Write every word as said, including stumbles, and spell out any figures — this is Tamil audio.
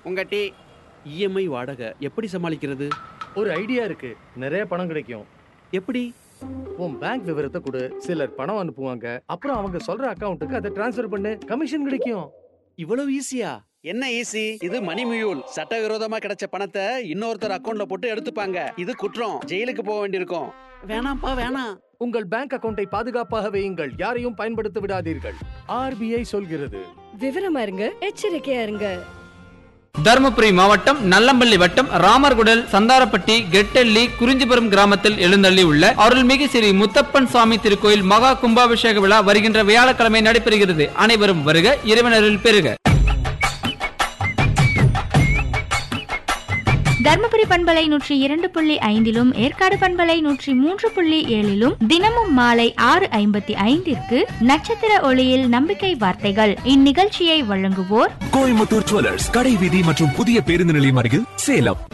உங்க டீ. இஎம்ஐ வாடகை எப்படி சமாளிக்கிறது? ஒரு ஐடியா இருக்கு, நிறைய பணம் கிடைக்கும். எப்படி? உன் பேங்க் விவரத்தை கொடு, சிலர் பணம் அனுப்புவாங்க, அப்புறம் அவங்க சொல்ற அக்கவுண்ட்டுக்கு அதை டிரான்ஸ்ஃபர் பண்ணு, கமிஷன் கிடைக்கும். இவ்வளவு ஈஸியா? என்ன ஈஸி? இது மணி மியூல். சட்டவிரோதமா கிடைச்ச பணத்தை இன்னொருத்தர் அக்கவுண்ட்ல போட்டு எடுத்துப்பாங்க. இது குற்றம். ஜெயிலுக்கு போக வேண்டியிருக்கும். வேணாம்ப்பா வேணாம். உங்கள் பேங்க் அக்கவுண்டை பாதுகாப்பாக வையுங்கள், யாரையும் பயன்படுத்த விடாதீர்கள். ஆர்பிஐ சொல்கிறது. விவரமா இருங்க, எச்சரிக்கையா இருங்க. தருமபுரி மாவட்டம் நல்லம்பள்ளி வட்டம் ராமர்குடல் சந்தாரப்பட்டி கெட்டெல்லி குறிஞ்சிபுரம் கிராமத்தில் எழுந்தள்ளி உள்ள அருள்மிகு ஸ்ரீ முத்தப்பன் சுவாமி திருக்கோயில் மகா கும்பாபிஷேக விழா வருகின்ற வியாழக்கிழமை நடைபெறுகிறது. அனைவரும் வருக, இறைவனரில் பெறுக. தர்மபுரி பண்பலை நூற்றி இரண்டு புள்ளி ஐந்திலும் ஏற்காடு பண்பலை நூற்றி மூன்று புள்ளி ஏழிலும் தினமும் மாலை ஆறு ஐம்பத்தி ஐந்திற்கு நட்சத்திர ஒளியில் நம்பிக்கை வார்த்தைகள். இந்நிகழ்ச்சியை வழங்குவோர் கோயம்புத்தூர் ஜுவல்லர்ஸ், கடை வீதி மற்றும் புதிய பேருந்து நிலையம் அருகில், சேலம்.